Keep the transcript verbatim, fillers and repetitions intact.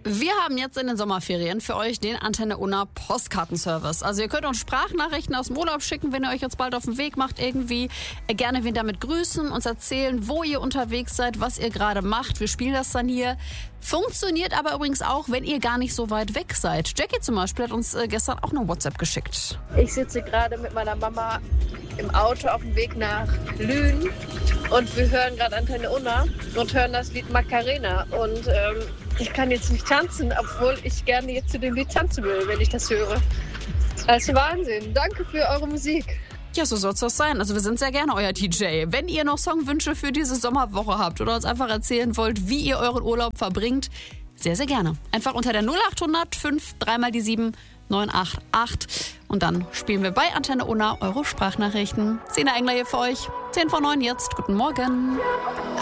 Wir haben jetzt in den Sommerferien für euch den Antenne Unna Postkartenservice. Also ihr könnt uns Sprachnachrichten aus dem Urlaub schicken, wenn ihr euch jetzt bald auf den Weg macht irgendwie. Gerne wen damit grüßen, uns erzählen, wo ihr unterwegs seid, was ihr gerade macht. Wir spielen das dann hier. Funktioniert aber übrigens auch, wenn ihr gar nicht so weit weg seid. Jackie zum Beispiel hat uns äh, gestern auch eine WhatsApp geschickt. Ich sitze gerade mit meiner Mama im Auto auf dem Weg nach Lünen und wir hören gerade Antenne Unna und hören das Lied Macarena. Und ähm, ich kann jetzt nicht tanzen, obwohl ich gerne jetzt zu dem Lied tanzen will, wenn ich das höre. Das ist Wahnsinn. Danke für eure Musik. Ja, so soll es doch sein. Also wir sind sehr gerne euer D J. Wenn ihr noch Songwünsche für diese Sommerwoche habt oder uns einfach erzählen wollt, wie ihr euren Urlaub verbringt, sehr, sehr gerne. Einfach unter der null acht hundert fünf dreimal die sieben neun acht acht und dann spielen wir bei Antenne Unna eure Sprachnachrichten. Sina Engler hier für euch. zehn vor neun jetzt. Guten Morgen.